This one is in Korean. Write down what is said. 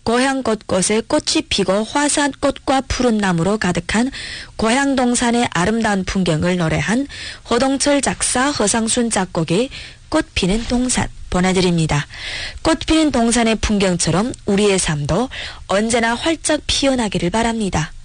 고향 곳곳에 꽃이 피고 화사한 꽃과 푸른 나무로 가득한 고향 동산의 아름다운 풍경을 노래한 호동철 작사 허상순 작곡의 꽃피는 동산 보내드립니다. 꽃피는 동산의 풍경처럼 우리의 삶도 언제나 활짝 피어나기를 바랍니다.